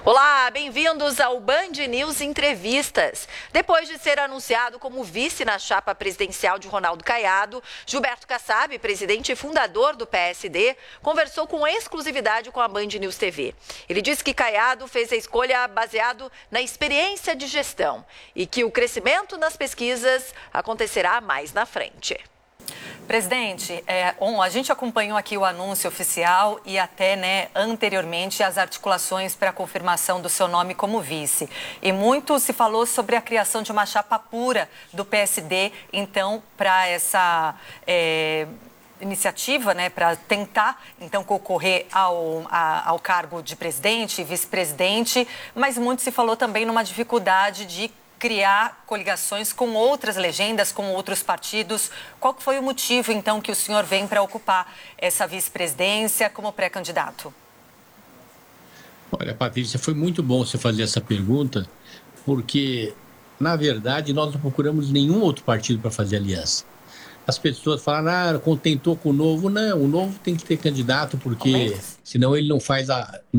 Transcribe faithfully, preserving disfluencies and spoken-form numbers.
Olá, bem-vindos ao Band News Entrevistas. Depois de ser anunciado como vice na chapa presidencial de Ronaldo Caiado, Gilberto Kassab, presidente e fundador do P S D, conversou com exclusividade com a Band News T V. Ele disse que Caiado fez a escolha baseado na experiência de gestão e que o crescimento nas pesquisas acontecerá mais na frente. Presidente, é, bom, a gente acompanhou aqui o anúncio oficial e até, né, anteriormente as articulações para a confirmação do seu nome como vice. E muito se falou sobre a criação de uma chapa pura do P S D, então, para essa é, iniciativa, né, para tentar, então, concorrer ao, a, ao cargo de presidente e vice-presidente, mas muito se falou também numa dificuldade de criar coligações com outras legendas, com outros partidos. Qual foi o motivo, então, que o senhor vem para ocupar essa vice-presidência como pré-candidato? Olha, Patrícia, foi muito bom você fazer essa pergunta, porque, na verdade, nós não procuramos nenhum outro partido para fazer aliança. As pessoas falam, ah, contentou com o Novo. Não, o Novo tem que ter candidato, porque senão ele não faz a...